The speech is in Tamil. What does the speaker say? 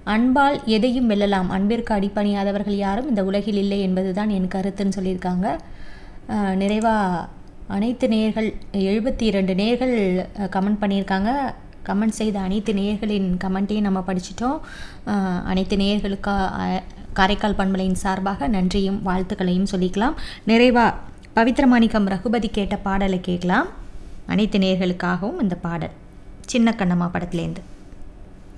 அன்பால் எதையும் வெல்லலாம், அன்பிற்கு அடிப்பணியாதவர்கள் யாரும் இந்த உலகில் இல்லை என்பதுதான் என் கருத்துன்னு சொல்லியிருக்காங்க. நிறைவாக அனைத்து நேயர்கள் 72 நேயர்கள் கமெண்ட் பண்ணியிருக்காங்க. கமெண்ட் செய்த அனைத்து நேயர்களின் கமெண்ட்டையும் நம்ம படிச்சிட்டோம். அனைத்து நேயர்களுக்கா காரைக்கால் பண்பலையின் சார்பாக நன்றியும் வாழ்த்துக்களையும் சொல்லிக்கலாம். நிறைவாக பவித்ரமாணிக்கம் ரகுபதி கேட்ட பாடலை கேட்கலாம். அனைத்து நேயர்களுக்காகவும் இந்த பாடல் சின்ன கண்ணம்மா படத்துலேருந்து.